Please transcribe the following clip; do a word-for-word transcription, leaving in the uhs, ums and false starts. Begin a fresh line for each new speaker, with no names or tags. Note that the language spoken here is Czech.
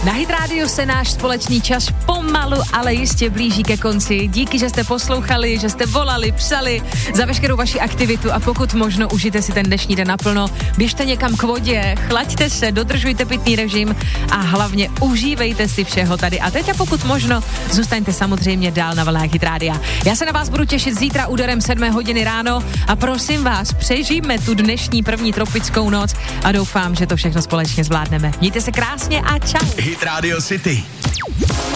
Na Hit Radio se náš společný čas pomalu, ale jistě blíží ke konci. Díky, že jste poslouchali, že jste volali, psali za veškerou vaši aktivitu a pokud možno užijte si ten dnešní den naplno. Běžte někam k vodě, chlaďte se, dodržujte pitný režim a hlavně užívejte si všeho tady. A teď a pokud možno, zůstaňte samozřejmě dál na vlnách Hit Rádia. Já se na vás budu těšit zítra úderem sedmé hodiny ráno a prosím vás, přežijme tu dnešní první tropickou noc a doufám, že to všechno společně zvládneme. Mějte se krásně a čau.
Hit Radio City.